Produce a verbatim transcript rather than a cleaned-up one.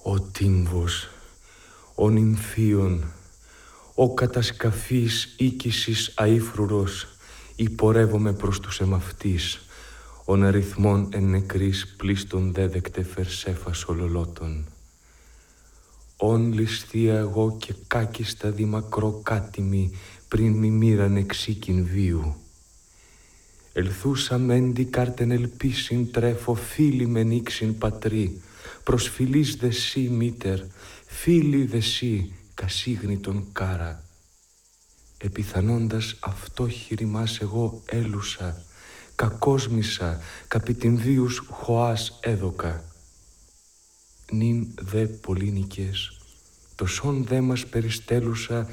Ο τύμβος, ο νυμφίων, ο κατασκαφής οίκησης αήφρουρος, υπορεύομαι προς τους εμαυτής, ον αριθμόν εν νεκρής πλήστον δέδεκτε φερσέφας ολολότων. Ον ληστεία εγώ και κάκιστα δημακρό κάτιμη, πριν μη μοίραν εξήκην βίου. Ελθούσα μέντι κάρτεν ελπίσιν τρέφω, φίλοι μεν ήξιν πατρί, προσφυλής δε σύ μήτερ, φίλοι δε σύ κασίγνητον κάρα. Επιθανώντας αυτό χειριμάς εγώ έλουσα, κακόσμησα, καπί την βίους χωάς έδωκα. Νυν δε πολύνικες, τοσόν δε μας περιστέλουσα